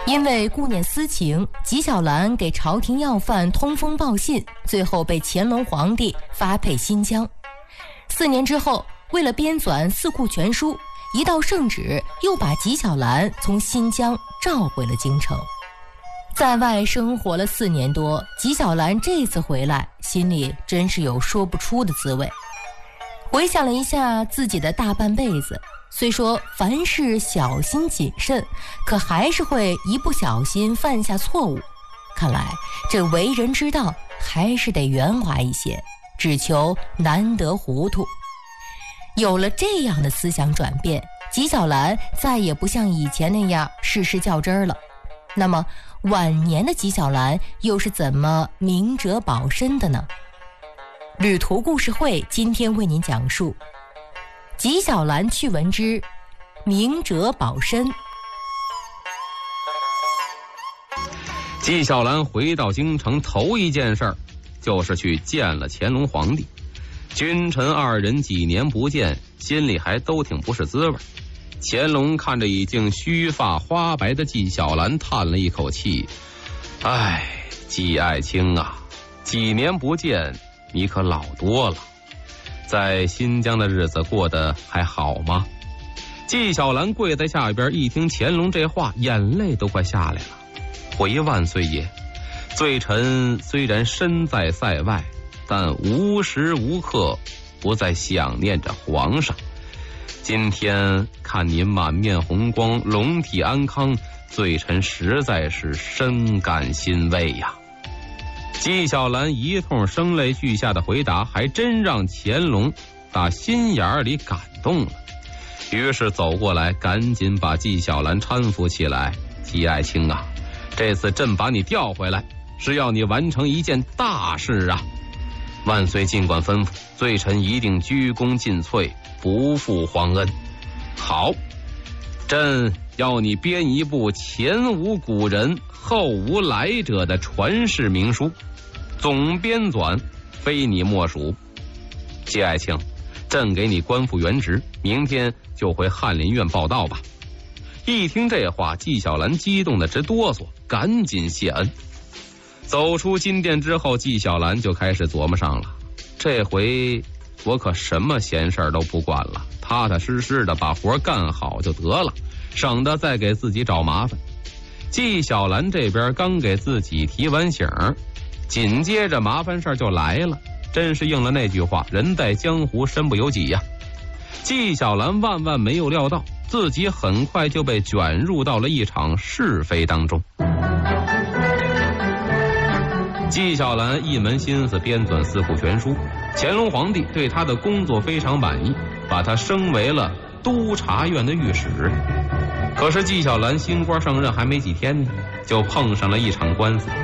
因为顾念私情，纪晓岚给朝廷要犯通风报信，最后被乾隆皇帝发配新疆。4年之后，为了编纂《四库全书》，一道圣旨又把纪晓岚从新疆召回了京城。在外生活了4年多，纪晓岚这次回来，心里真是有说不出的滋味。回想了一下自己的大半辈子，虽说凡事小心谨慎，可还是会一不小心犯下错误。看来这为人之道还是得圆滑一些，只求难得糊涂。有了这样的思想转变，纪晓岚再也不像以前那样事事较真了。那么晚年的纪晓岚又是怎么明哲保身的呢？旅途故事会今天为您讲述纪晓岚趣闻之明哲保身。 纪晓岚回到京城头一件事儿，就是去见了乾隆皇帝。君臣2人几年不见，心里还都挺不是滋味。乾隆看着已经须发花白的纪晓岚，叹了一口气：“哎，纪爱卿啊，几年不见，你可老多了。在新疆的日子过得还好吗？”纪晓岚跪在下边，一听乾隆这话，眼泪都快下来了。回万岁爷，罪臣虽然身在塞外，但无时无刻不在想念着皇上。今天看您满面红光，龙体安康，罪臣实在是深感欣慰呀。纪晓岚一通声泪俱下的回答，还真让乾隆打心眼里感动了。于是走过来，赶紧把纪晓岚搀扶起来：“纪爱卿啊，这次朕把你调回来，是要你完成一件大事啊！万岁尽管吩咐，罪臣一定鞠躬尽瘁，不负皇恩。好，朕要你编一部前无古人后无来者的传世名书，总编纂非你莫属。纪爱卿，朕给你官复原职，明天就回翰林院报道吧。”一听这话，纪晓岚激动得直哆嗦，赶紧谢恩。走出金殿之后，纪晓岚就开始琢磨上了：这回我可什么闲事都不管了，踏踏实实的把活干好就得了，省得再给自己找麻烦。纪晓岚这边刚给自己提完醒，紧接着麻烦事就来了，真是应了那句话：人在江湖身不由己呀。纪晓岚万万没有料到，自己很快就被卷入到了一场是非当中。纪晓岚一门心思编纂《四库全书》，乾隆皇帝对他的工作非常满意，把他升为了督察院的御史。可是纪晓岚新官上任还没几天呢，就碰上了一场官司。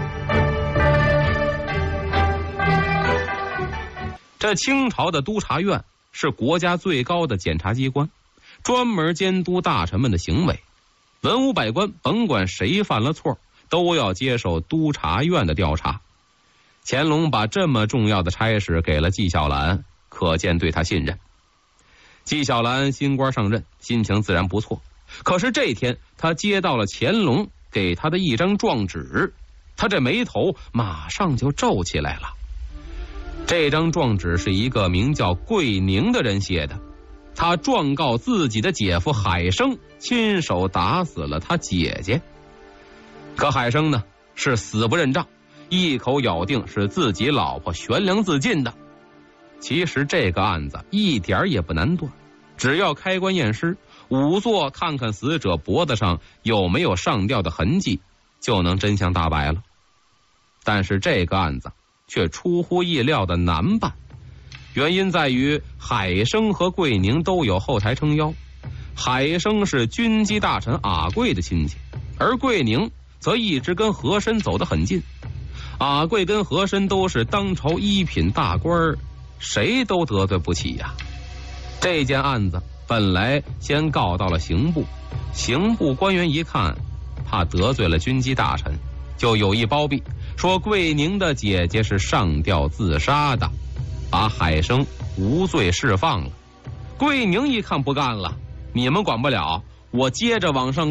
这清朝的督察院是国家最高的检察机关，专门监督大臣们的行为。文武百官甭管谁犯了错，都要接受督察院的调查。乾隆把这么重要的差事给了纪晓岚，可见对他信任。纪晓岚新官上任，心情自然不错。可是这天他接到了乾隆给他的一张状纸，他这眉头马上就皱起来了。这张状纸是一个名叫桂宁的人写的，他状告自己的姐夫海生亲手打死了他姐姐。可海生呢是死不认账，一口咬定是自己老婆悬梁自尽的。其实这个案子一点也不难断，只要开棺验尸，仵作看看死者脖子上有没有上吊的痕迹，就能真相大白了。但是这个案子却出乎意料的难办，原因在于海生和桂宁都有后台撑腰。海生是军机大臣阿贵的亲戚，而桂宁则一直跟和珅走得很近。阿贵跟和珅都是当朝一品大官，谁都得罪不起呀。这件案子本来先告到了刑部，刑部官员一看怕得罪了军机大臣，就有意包庇，说桂宁的姐姐是上吊自杀的，把海生无罪释放了。桂宁一看不干了，你们管不了，我接着往上告，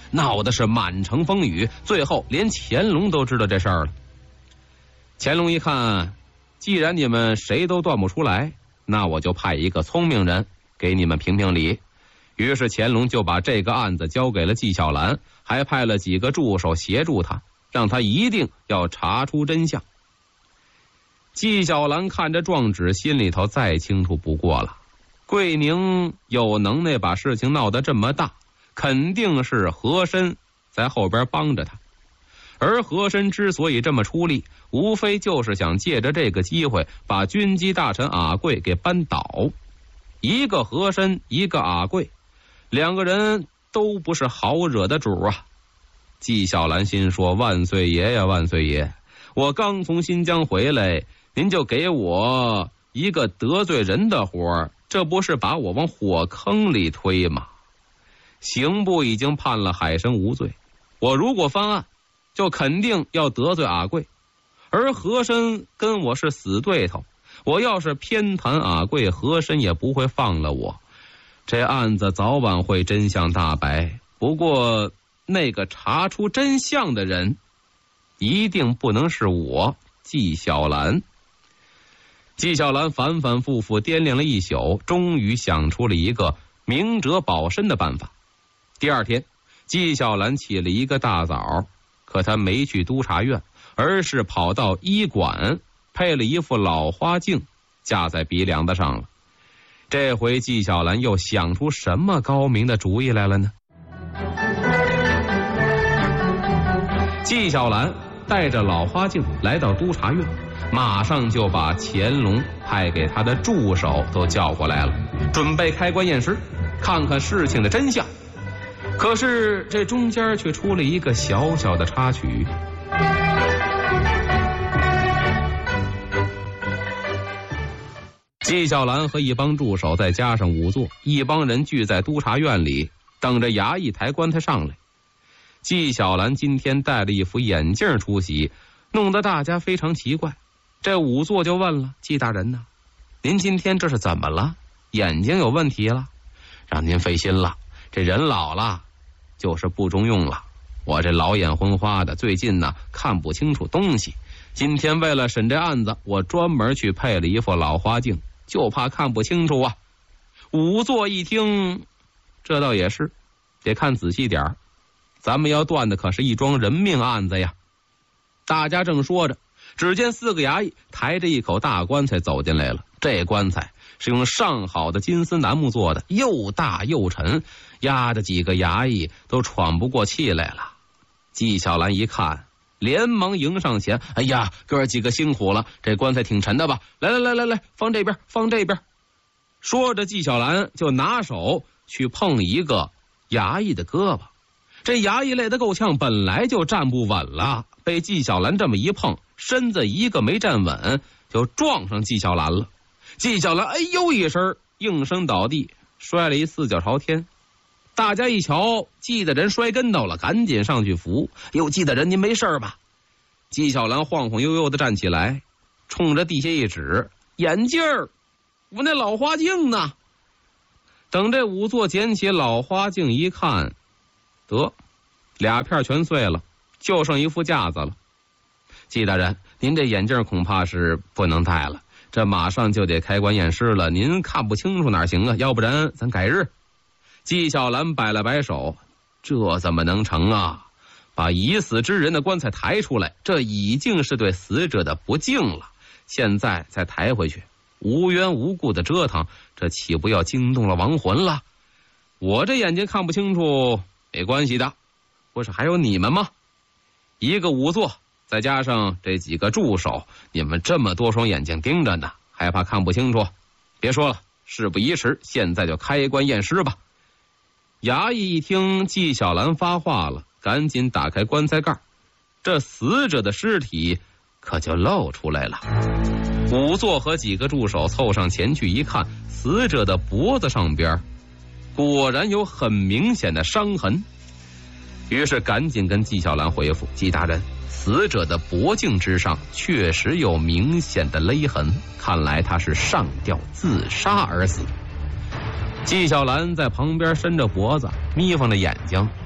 闹的是满城风雨，最后连乾隆都知道这事儿了。乾隆一看，既然你们谁都断不出来，那我就派一个聪明人给你们评评理。于是乾隆就把这个案子交给了纪晓岚，还派了几个助手协助他，让他一定要查出真相。纪晓岚看着状纸，心里头再清楚不过了。桂宁有能耐把事情闹得这么大，肯定是和珅在后边帮着他。而和珅之所以这么出力，无非就是想借着这个机会把军机大臣阿贵给扳倒。一个和珅，一个阿贵，两个人都不是好惹的主啊。纪晓岚心说，万岁爷呀万岁爷，我刚从新疆回来，您就给我一个得罪人的活，这不是把我往火坑里推吗？刑部已经判了海参无罪，我如果翻案，就肯定要得罪阿贵，而和珅跟我是死对头，我要是偏袒阿贵，和珅也不会放了我。这案子早晚会真相大白，不过那个查出真相的人一定不能是我纪晓岚。纪晓岚反反复复掂量了一宿，终于想出了一个明哲保身的办法。第二天，纪晓岚起了一个大早，可他没去督察院，而是跑到医馆，配了一副老花镜架在鼻梁子上了。这回纪晓岚又想出什么高明的主意来了呢？纪晓岚带着老花镜来到督察院，马上就把乾隆派给他的助手都叫过来了，准备开棺验尸，看看事情的真相。可是这中间却出了一个小小的插曲。纪晓岚和一帮助手再加上仵作，一帮人聚在督察院里，等着衙役抬棺材上来。纪晓岚今天戴了一副眼镜出席，弄得大家非常奇怪。这仵作就问了：纪大人呢？您今天这是怎么了？眼睛有问题了？让您费心了，这人老了就是不中用了，我这老眼昏花的，最近呢看不清楚东西。今天为了审这案子，我专门去配了一副老花镜，就怕看不清楚啊。仵作一听，这倒也是，得看仔细点儿，咱们要断的可是一桩人命案子呀。大家正说着，只见4个衙役抬着一口大棺材走进来了。这棺材是用上好的金丝楠木做的，又大又沉，压得几个衙役都喘不过气来了。纪晓岚一看，连忙迎上前：哎呀，哥几个辛苦了，这棺材挺沉的吧？来，放这边，放这边。说着，纪晓岚就拿手去碰一个衙役的胳膊。这衙役累得够呛，本来就站不稳了，被纪晓岚这么一碰，身子一个没站稳，就撞上纪晓岚了。纪晓岚哎呦一声，应声倒地，摔了一4脚朝天。大家一瞧，纪大人摔跟头了，赶紧上去扶。哟，纪大人您没事吧？纪晓岚晃晃悠悠的站起来，冲着地下一指：眼镜儿，我那老花镜呢？等这仵作捡起老花镜一看，得2片全碎了，就剩一副架子了。纪大人，您这眼镜恐怕是不能戴了，这马上就得开棺验尸了，您看不清楚哪行啊？要不然咱改日。纪晓岚摆了摆手：这怎么能成啊？把已死之人的棺材抬出来，这已经是对死者的不敬了，现在再抬回去，无缘无故的折腾，这岂不要惊动了亡魂了？我这眼睛看不清楚没关系的，不是还有你们吗？一个仵作再加上这几个助手，你们这么多双眼睛盯着呢，还怕看不清楚？别说了，事不宜迟，现在就开棺验尸吧。衙役一听纪晓岚发话了，赶紧打开棺材盖，这死者的尸体可就露出来了。仵作和几个助手凑上前去一看，死者的脖子上边果然有很明显的伤痕，于是赶紧跟纪晓岚回复：纪大人，死者的脖颈之上确实有明显的勒痕，看来他是上吊自杀而死。纪晓岚在旁边伸着脖子，眯缝着眼睛，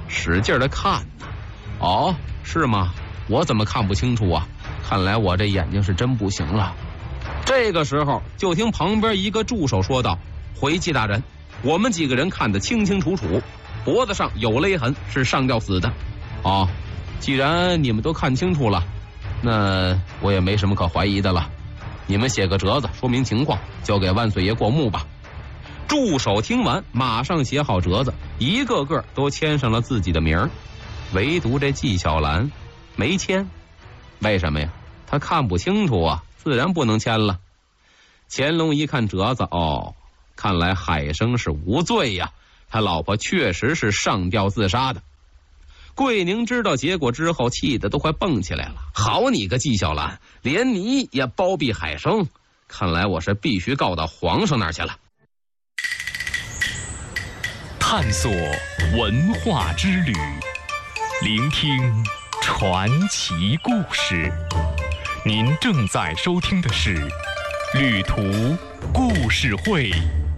使劲的看。哦，是吗？我怎么看不清楚啊？看来我这眼睛是真不行了。这个时候，就听旁边一个助手说道：“回击大人，我们几个人看得清清楚楚，脖子上有勒痕，是上吊死的。”哦，既然你们都看清楚了，那我也没什么可怀疑的了。你们写个折子说明情况，交给万岁爷过目吧。助手听完，马上写好折子，一个个都签上了自己的名儿，唯独这纪晓岚没签。为什么呀？他看不清楚啊，自然不能签了。乾隆一看折子，哦，看来海生是无罪呀，他老婆确实是上吊自杀的。桂宁知道结果之后，气得都快蹦起来了。好你个纪晓岚，连你也包庇海生，看来我是必须告到皇上那儿去了。 探索文化之旅，聆听传奇故事。您正在收听的是《旅途故事会》。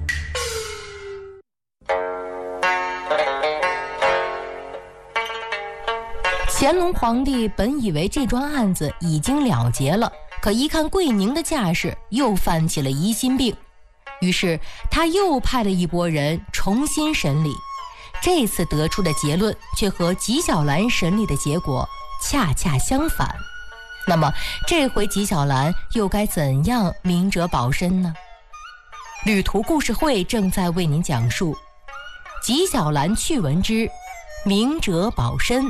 乾隆皇帝本以为这桩案子已经了结了，可一看桂宁的架势，又犯起了疑心病。于是他又派了一拨人重新审理，这次得出的结论却和纪晓岚审理的结果恰恰相反。那么这回纪晓岚又该怎样明哲保身呢？旅途故事会正在为您讲述纪晓岚趣闻之明哲保身。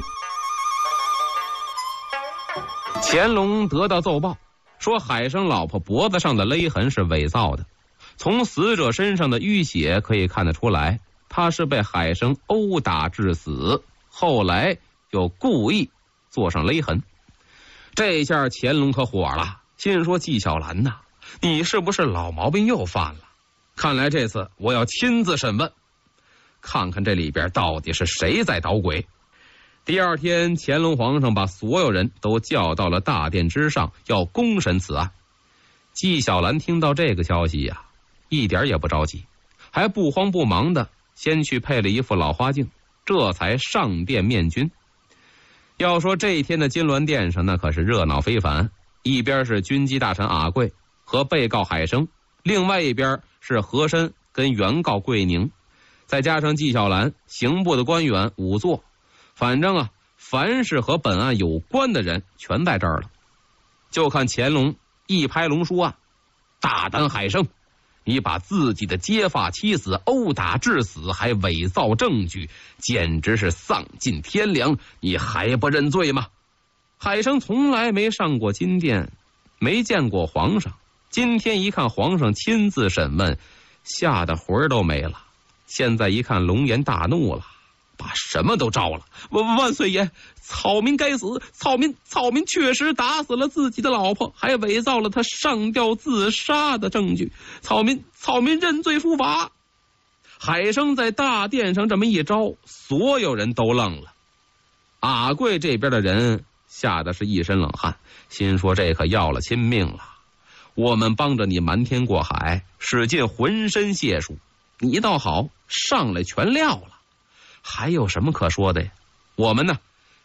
乾隆得到奏报，说海生老婆脖子上的勒痕是伪造的，从死者身上的淤血可以看得出来，他是被海生殴打致死，后来又故意做上勒痕。这下乾隆可火了，心说纪晓岚呐，你是不是老毛病又犯了？看来这次我要亲自审问，看看这里边到底是谁在捣鬼。第二天，乾隆皇上把所有人都叫到了大殿之上，要公审此案。纪晓岚听到这个消息呀，一点也不着急，还不慌不忙的先去配了一副老花镜，这才上殿面君。要说这一天的金銮殿上，那可是热闹非凡。一边是军机大臣阿贵和被告海生，另外一边是和珅跟原告桂宁，再加上纪晓岚、刑部的官员仵作，反正啊，凡是和本案有关的人全在这儿了。就看乾隆一拍龙书案：大胆海生，你把自己的结发妻子殴打致死，还伪造证据，简直是丧尽天良，你还不认罪吗？海生从来没上过金殿，没见过皇上，今天一看皇上亲自审问，吓得魂儿都没了。现在一看龙颜大怒了，把什么都招了。万岁爷，草民该死，草民确实打死了自己的老婆，还伪造了他上吊自杀的证据，草民认罪伏法。海生在大殿上这么一招，所有人都愣了。阿贵这边的人吓得是一身冷汗，心说这可要了亲命了。我们帮着你瞒天过海，使尽浑身解数，你倒好，上来全撂了，还有什么可说的呀？我们呢，